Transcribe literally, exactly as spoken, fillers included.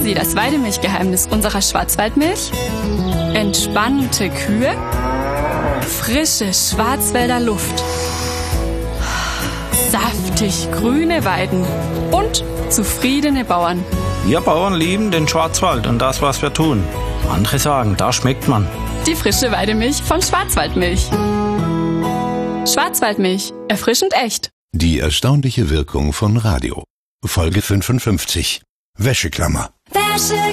Sie das Weidemilchgeheimnis unserer Schwarzwaldmilch? Entspannte Kühe, frische Schwarzwälder Luft, saftig grüne Weiden und zufriedene Bauern. Wir Bauern lieben den Schwarzwald und das, was wir tun. Andere sagen, da schmeckt man. Die frische Weidemilch von Schwarzwaldmilch. Schwarzwaldmilch, erfrischend echt. Die erstaunliche Wirkung von Radio. Folge fünfundfünfzig. Wäscheklammer. Wäsche